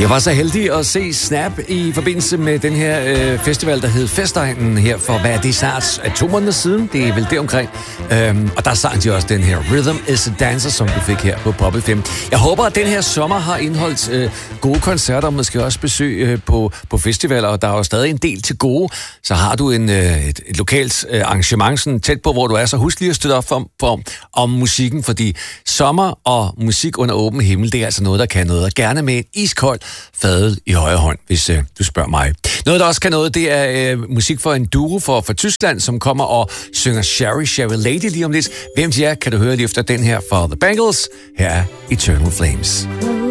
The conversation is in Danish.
Jeg var så heldig at se Snap i forbindelse med den her festival, der hed Festegnen her for, hvad er det, snart 2 måneder siden? Det er vel det omkring. Og der sang de også den her Rhythm is a Dancer, som du fik her på Pop FM. Jeg håber, at den her sommer har indeholdt gode koncerter, og måske også besøg på festivaler, og der er jo stadig en del til gode. Så har du et lokalt arrangement sådan tæt på, hvor du er, så husk lige at støtte op om musikken, fordi sommer og musik under åben himmel, det er altså noget, der kan noget, og gerne med et iskold fadøl i højre hånd, hvis du spørger mig. Noget, der også kan noget, det er musik for en duo fra Tyskland, som kommer og synger Sherry Lady lige om lidt. Hvem de er, kan du høre lige efter den her for The Bangles. Her er Eternal Flames.